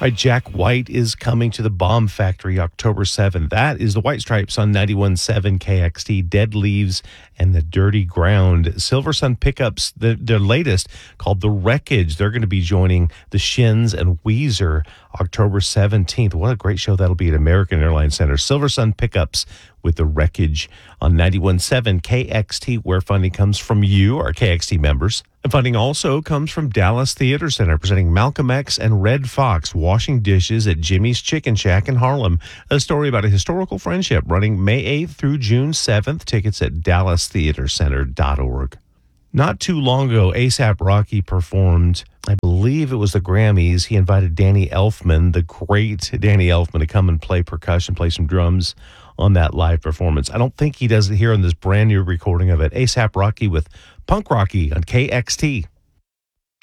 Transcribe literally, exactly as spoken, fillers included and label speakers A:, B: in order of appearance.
A: right, Jack White is coming to the Bomb Factory October seventh. That is the White Stripes on ninety-one point seven K X T, Dead Leaves and the Dirty Ground. Silver Sun Pickups, the, their latest, called The Wreckage. They're going to be joining the Shins and Weezer October seventeenth. What a great show that'll be at American Airlines Center. Silver Sun Pickups with The Wreckage on ninety-one point seven K X T, where funding comes from you, our K X T members. And funding also comes from Dallas Theater Center, presenting Malcolm X and Red Fox washing dishes at Jimmy's Chicken Shack in Harlem. A story about a historical friendship running May eighth through June seventh. Tickets at dallas theater center dot org. Not too long ago, A$AP Rocky performed, I believe it was the Grammys. He invited Danny Elfman, the great Danny Elfman, to come and play percussion, play some drums on that live performance. I don't think he does it here on this brand new recording of it. A$AP Rocky with Punk Rocky on K X T.